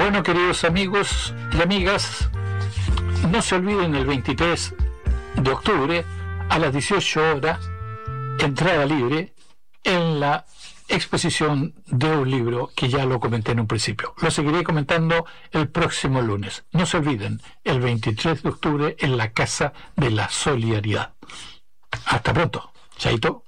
Bueno, queridos amigos y amigas, no se olviden el 23 de octubre a las 18 horas, entrada libre en la exposición de un libro que ya lo comenté en un principio. Lo seguiré comentando el próximo lunes. No se olviden, el 23 de octubre en la Casa de la Solidaridad. Hasta pronto. Chaito.